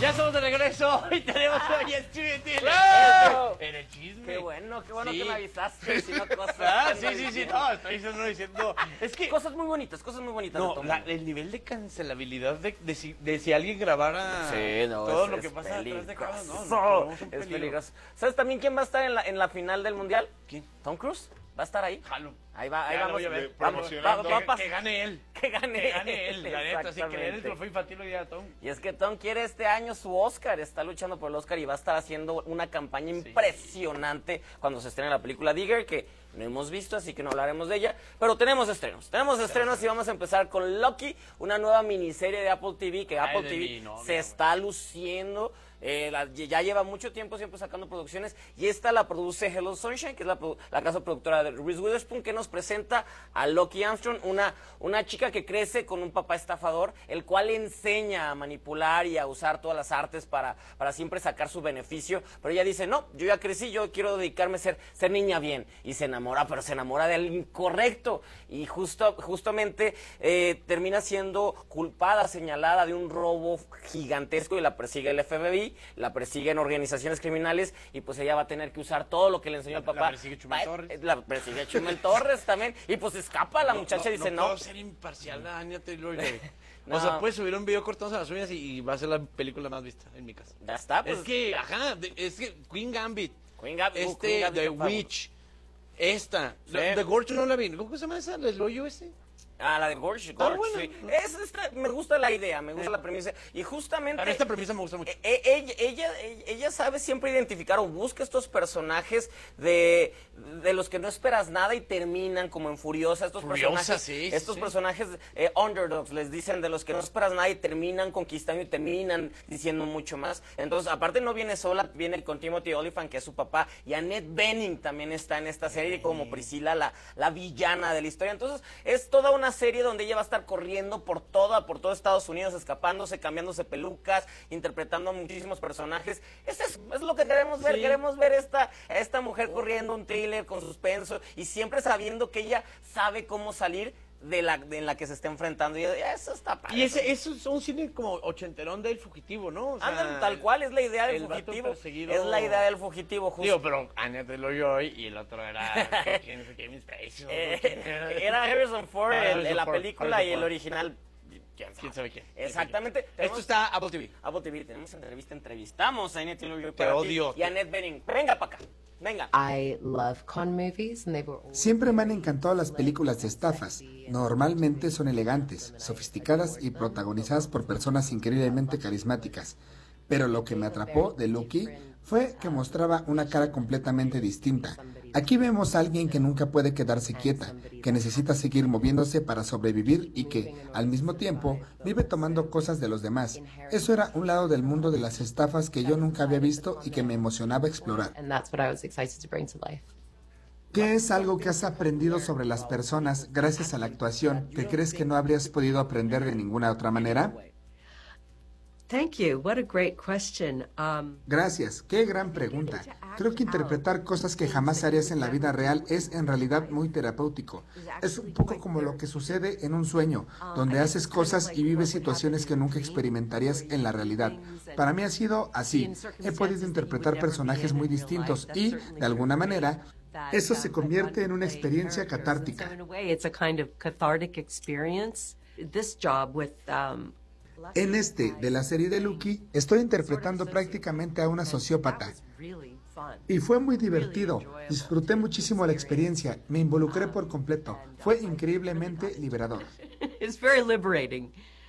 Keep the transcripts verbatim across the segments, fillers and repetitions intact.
Ya estamos de regreso y tenemos hoy el chisme en el chisme. Qué bueno, qué bueno Sí. que me avisaste. Si no, cosas Ah, sí, sí, sí, no, estoy diciendo, diciendo. Es que. Cosas muy bonitas, cosas muy bonitas. No, de Tom. la- el nivel de cancelabilidad de, de, si, de si alguien grabara Sí, no, todo es, lo que es pasa detrás de cámaras, no, no, peligroso. corremos un Es peligro. peligroso. ¿Sabes también quién va a estar en la, en la final del mundial? ¿Quién? Tom Cruise. Va a estar ahí. Jalo. Ahí va, ahí Ya lo vamos. voy a ver. Vamos, Promocionando. va- va a Que, pas- que gane él. Que gane, Que gane él, la neta. Si que le den el Exactamente. trofeo infantil hoy a Tom. Y es que Tom quiere este año su Oscar, está luchando por el Oscar y va a estar haciendo una campaña impresionante cuando se estrene la película Digger, que no hemos visto, así que no hablaremos de ella, pero tenemos estrenos, tenemos estrenos y vamos a empezar con Loki, una nueva miniserie de Apple T V, que Ay, Apple de T V mi novia, se güey. está luciendo. Eh, la- ya lleva mucho tiempo siempre sacando producciones y esta la produce Hello Sunshine, que es la, produ- la casa productora de Reese Witherspoon, que nos presenta a Loki Armstrong, una, una chica que crece con un papá estafador, el cual le enseña a manipular y a usar todas las artes para, para siempre sacar su beneficio, pero ella dice, no, yo ya crecí, yo quiero dedicarme a ser, ser niña bien, y se enamora, pero se enamora del incorrecto, y justo, justamente eh, termina siendo culpada, señalada de un robo gigantesco y la persigue el F B I, la persiguen organizaciones criminales y pues ella va a tener que usar todo lo que le enseñó el La- la papá. persigue Chumel Va- Torres. La persigue Chumel Torres también y pues escapa la No, muchacha y dice no. no. puedo ser imparcial, la Anya Taylor-Joy. No. O sea, puedes subir un video cortándose las uñas y, y va a ser la película más vista en mi casa. Ya está, pues. Es que, ajá, de- es que Queen Gambit, Queen Gab- uh, este, Queen Gambit The está fabuloso. Witch, esta, Sí. la- The Gorge no la vi, ¿cómo se llama esa? ¿El hoyo ese? Ah, la de Gorge, Está Gorge, buena. sí. Es, esta- me gusta la idea, me gusta la premisa. Y justamente. Pero esta premisa me gusta mucho. Eh, eh, ella, ella, ella- ella sabe siempre identificar o busca estos personajes de, de los que no esperas nada y terminan como en Furiosa. Estos Furiosa, personajes, sí, sí, estos sí. personajes eh, underdogs, les dicen de los que no esperas nada y terminan conquistando y terminan diciendo mucho más. Entonces, aparte no viene sola, viene con Timothy Olyphant, que es su papá, y Annette Bening también está en esta serie como Priscila, la, la villana de la historia. Entonces, es toda una serie donde ella va a estar corriendo por toda, por todo Estados Unidos, escapándose, cambiándose pelucas, interpretando a muchísimos personajes. Eso es, es lo que queremos ver, Sí. queremos ver esta, a esta mujer corriendo un thriller con suspenso y siempre sabiendo que ella sabe cómo salir de la, de en la que se está enfrentando. Y eso está padre. Y ese, eso es un cine como ochenterón del fugitivo, ¿no? O sea, Ándale, tal cual, es la idea del el vato fugitivo. perseguido- Es la idea del fugitivo, justo. Digo, pero Anya Taylor-Joy y el otro era... ¿Quién fue? Kevin Spacey, ¿no? Eh, ¿Quién era? era Harrison Ford Ah, en, Harrison en la Ford, película Harrison y el Ford. original. ¿Quién sabe, ¿Quién sabe quién? Exactamente. Esto Tenemos- está Apple T V. Apple T V, tenemos entrevista, entrevistamos a Annette Taylor-Joy Te para ti odio. y a Annette Bening. Venga para acá, venga. I love con movies, and they were always Siempre me han encantado las películas de estafas. Normalmente son elegantes, sofisticadas y protagonizadas por personas increíblemente carismáticas. Pero lo que me atrapó de Loki fue que mostraba una cara completamente distinta. Aquí vemos a alguien que nunca puede quedarse quieta, que necesita seguir moviéndose para sobrevivir y que, al mismo tiempo, vive tomando cosas de los demás. Eso era un lado del mundo de las estafas que yo nunca había visto y que me emocionaba explorar. and that's what I was excited to bring to life. ¿Qué es algo que has aprendido sobre las personas gracias a la actuación que crees que no habrías podido aprender de ninguna otra manera? Thank you. What a great question. Um, Gracias, qué gran pregunta. Creo que interpretar cosas que jamás harías en la vida real es en realidad muy terapéutico. Es un poco como lo que sucede en un sueño, donde haces cosas y vives situaciones que nunca experimentarías en la realidad. Para mí ha sido así. He podido interpretar personajes muy distintos y, de alguna manera, eso se convierte en una experiencia catártica. So in a way, it's a kind of cathartic experience. This job with um, En este, de la serie de Loki, estoy interpretando prácticamente a una sociópata. really fun. Y fue muy divertido. Disfruté muchísimo la experiencia. Me involucré por completo. Fue increíblemente liberador. It's very liberating.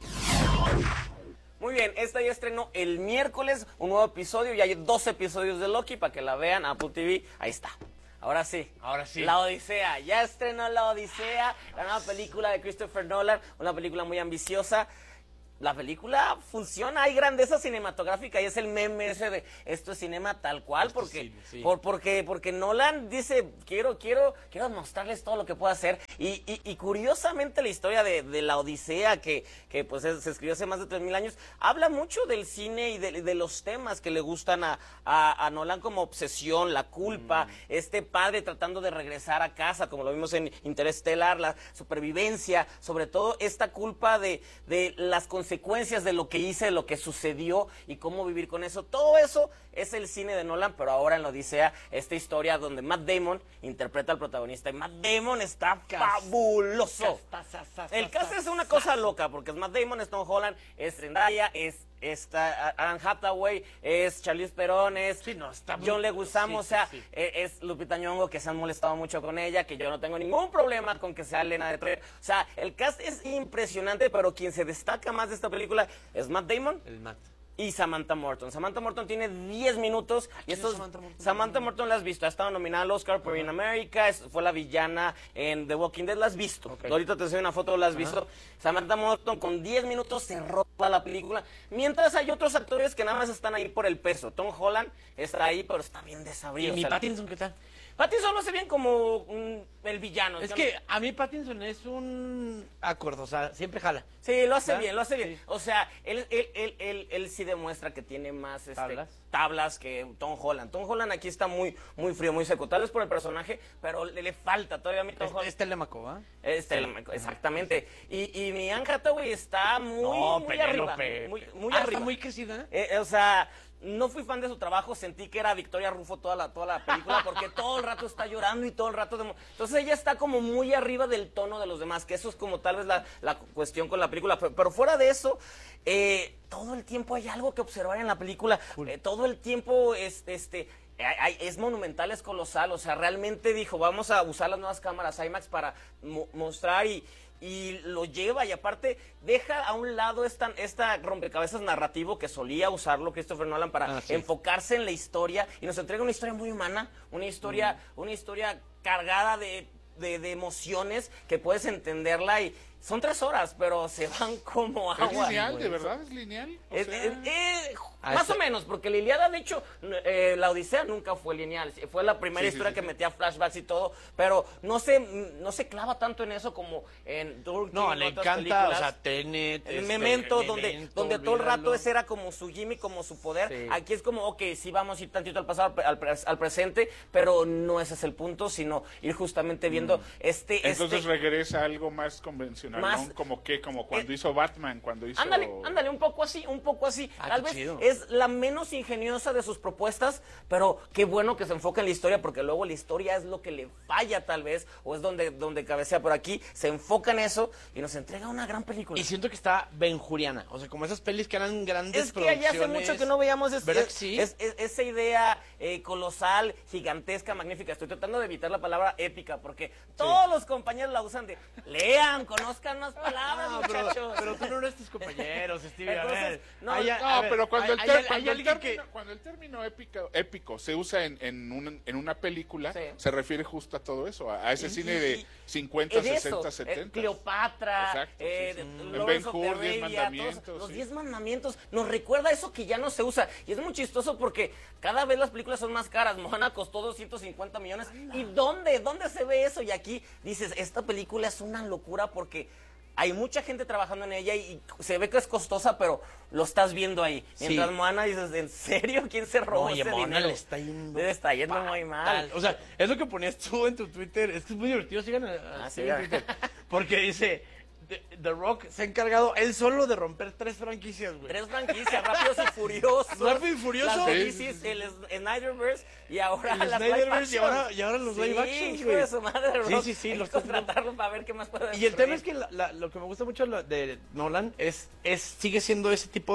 Muy bien, esta ya estrenó el miércoles un nuevo episodio, ya hay dos episodios de Loki para que la vean, Apple T V, ahí está. Ahora sí, Ahora sí. La Odisea, ya estrenó La Odisea, la nueva película de Christopher Nolan, una película muy ambiciosa. La película funciona, hay grandeza cinematográfica y es el meme ese de esto es cinema tal cual, Esto es porque, cine, sí. por, porque, porque Nolan dice, quiero, quiero, quiero mostrarles todo lo que puedo hacer. Y, y, y curiosamente la historia de, de la Odisea, que, que pues es- se escribió hace más de tres mil años, habla mucho del cine y de, de los temas que le gustan a, a, a Nolan, como obsesión, la culpa, Mm. este padre tratando de regresar a casa, como lo vimos en Interestelar, la supervivencia, sobre todo esta culpa de, de las consecuencias consecuencias de lo que hice, de lo que sucedió y cómo vivir con eso. Todo eso es el cine de Nolan, pero ahora en la Odisea, esta historia donde Matt Damon interpreta al protagonista. Y Matt Damon está fabuloso. El cast es una cosa loca, porque es Matt Damon, es Tom Holland, es Zendaya, es esta Anne Hathaway, es Charlize Theron, es Sí, no, está muy- John Leguizamo, sí, o sea, sí, sí. eh, es Lupita Nyong'o, que se han molestado mucho con ella, que yo no tengo ningún problema con que sea Elena de Troya. O sea, el cast es impresionante, pero quien se destaca más de esta película es Matt Damon El Matt. y Samantha Morton. Samantha Morton tiene diez minutos. Y es estos, Samantha Morton? Samantha Morton la has visto, ha estado nominada al Oscar por In America, es- fue la villana en The Walking Dead, la has visto. Ok. Ahorita te enseño una foto, la has visto. Samantha Morton con diez minutos se roba la película. Mientras hay otros actores que nada más están ahí por el peso. Tom Holland está ahí, pero está bien ¿Y desabrido. mi o sea, Pattinson qué tal? Pattinson lo hace bien como un- el villano. Es que a mí Pattinson es un acuerdo, o sea, siempre jala. Sí, lo hace ¿verdad? bien, lo hace bien. Sí. O sea, él, él, él, él, él sí demuestra que tiene más este, Tablas. tablas que Tom Holland. Tom Holland aquí está muy, muy frío, muy seco. Tal vez por el personaje, pero le, le falta todavía a mí Tom Es, Holland. es Telemaco, ¿ah? Este, exactamente. Y, y mi Anne Hathaway está muy, No, muy arriba. Penélope. Muy, muy Ah, está arriba. muy crecida. Eh, o sea, no fui fan de su trabajo, sentí que era Victoria Rufo toda la, toda la película, porque todo el rato está llorando y todo el rato... demo- Entonces ella está como muy arriba del tono de los demás, que eso es como tal vez la, la cuestión con la película. Pero, pero fuera de eso, eh, todo el tiempo hay algo que observar en la película. Eh, todo el tiempo es... este hay- hay- es monumental, es colosal. O sea, realmente dijo, vamos a usar las nuevas cámaras IMAX para mo- mostrar y... y lo lleva, y aparte deja a un lado esta, esta rompecabezas narrativo que solía usarlo Christopher Nolan para Ah, sí. enfocarse en la historia, y nos entrega una historia muy humana, una historia, Mm. una historia cargada de, de, de emociones que puedes entenderla, y son tres horas, pero se van como ¿Es agua. lineal, de verdad? ¿Es lineal? O Eh, sea, eh, eh, Ah, más está- o menos, porque la Ilíada, de hecho, eh, la Odisea nunca fue lineal. Fue la primera Sí, sí, historia sí, que sí. metía flashbacks y todo, pero no se, no se clava tanto en eso como en Turkey. No, en le otras encanta, películas. o sea, Tenet, El este, Memento, donde, Memento, donde todo el rato olvídalo. ese era como su gimmick, como su poder. Sí. Aquí es como, ok, sí vamos a ir tantito al pasado, al, pre- al presente, pero no ese es el punto, sino ir justamente viendo este... Entonces este regresa a algo más convencional, Más- ¿no? Como que, como cuando eh, hizo Batman, cuando hizo... Ándale, ándale, un poco así, un poco así. Ah, Tal qué vez chido. es la menos ingeniosa de sus propuestas, pero qué bueno que se enfoca en la historia, porque luego la historia es lo que le falla tal vez, o es donde, donde cabecea. Por aquí se enfoca en eso y nos entrega una gran película. Y siento que está benjuriana, o sea, como esas pelis que eran grandes Es que allá hace producciones. mucho que no veíamos es- ¿Verdad es- que sí? es- es- esa idea eh, colosal, gigantesca, magnífica. Estoy tratando de evitar la palabra épica, porque todos los compañeros la usan de lean, conozcan más palabras, No, pero, muchachos. pero tú no eres tus compañeros, Stevie. A Entonces, ver, no, hay- No, a ver, pero cuando, hay- el, hay- ter- hay cuando, el alguien término, que- cuando el término épico, épico se usa en, en, un- en una película, Sí. se refiere justo a todo eso, a, a ese Y- cine y- de cincuenta, Es eso, sesenta, eh, setenta. Cleopatra, Exacto, sí, eh, sí. de- En Lawrence of Ben-Hur, Diez Arabia, Mandamientos, todos- los sí. diez mandamientos, nos recuerda eso que ya no se usa, y es muy chistoso porque cada vez las películas son más caras. Moana costó doscientos cincuenta millones, ¿y dónde? ¿Dónde se ve eso? Y aquí dices, esta película es una locura porque hay mucha gente trabajando en ella, y, y se ve que es costosa, pero lo estás viendo ahí. Mientras Sí. Moana dices, ¿en serio? ¿Quién se robó Oye, ese Mona dinero? le está yendo Le está yendo muy fatal. mal. O sea, es lo que ponías tú en tu Twitter. Es que es muy divertido. Sigan a, a Ah, Stevie sí, en Twitter. Porque dice: The, The Rock se ha encargado él solo de romper tres franquicias, güey. Tres franquicias, Rápidos y Furiosos. Rápido y Furioso. Las de Sí, D C, el Snyderverse, y ahora El las Snyderverse, live y ahora- actions. y ahora los Sí, live actions, hijo güey. de su madre, Sí, Rock. sí, sí, Hay los que tres- contratarlo para ver qué más puede Y el tema es destruir. que la- la- lo que me gusta mucho lo- de Nolan es, es sigue siendo ese tipo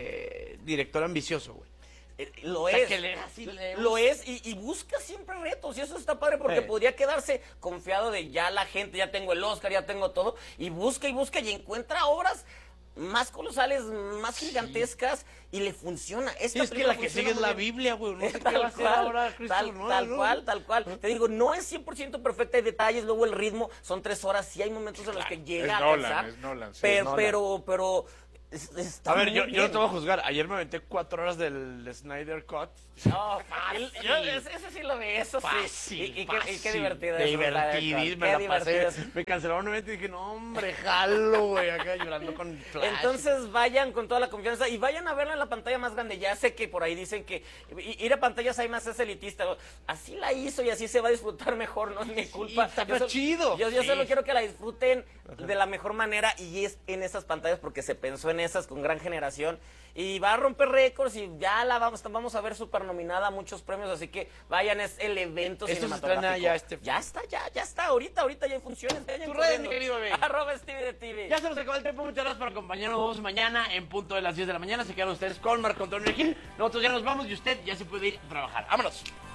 de director ambicioso, güey. Eh, Lo O sea, es. que le- así le- Lo es, y, y busca siempre retos, y eso está padre porque Sí. podría quedarse confiado de ya la gente, ya tengo el Oscar, ya tengo todo, y busca y busca y encuentra obras más colosales, más gigantescas, y le funciona. Esta Y es que película la que funciona sigue es muy la bien. Biblia, güey. No sé qué Tal va a hacer cual, ahora tal, Christopher Nolan, tal ¿no? cual, tal cual. Te digo, no es cien por ciento perfecta, hay detalles, luego el ritmo, son tres horas, sí hay momentos en los que llega Es a Nolan, cansar, es Nolan, sí, pero, es Nolan. pero, pero, es- está A ver, muy yo, yo no bien. te voy a juzgar. Ayer me aventé cuatro horas del Snyder Cut. No, fácil. Yo, ese, ese sí lo vi, eso sí. Fácil, Y, y qué, y qué fácil. divertido es, Divertidísimo, me qué la pasé. divertido es. Me cancelaron un evento y dije, no, hombre, jalo, güey, acá llorando con Flash. Entonces vayan con toda la confianza y vayan a verla en la pantalla más grande. Ya sé que por ahí dicen que i- ir a pantallas hay más es elitista. Así la hizo y así se va a disfrutar mejor, no es mi culpa. está Yo solo- chido. Yo, yo Sí. solo quiero que la disfruten de la mejor manera, y es en esas pantallas porque se pensó en japonesas con gran generación. Y va a romper récords y ya la vamos, vamos a ver super nominada a muchos premios, así que vayan, es el evento Esto se cinematográfico. estrena ya este- Ya está, ya, ya está, ahorita, ahorita ya hay funciones. Vayan Tus redes, corriendo. mi querido bebé. Arroba Stevie de T V. Ya se nos acabó el tiempo, muchas gracias por acompañarnos. Nos vemos mañana en punto de las diez de la mañana. Se quedan ustedes con Marco Antonio Gil. Nosotros ya nos vamos y usted ya se puede ir a trabajar. ¡Vámonos!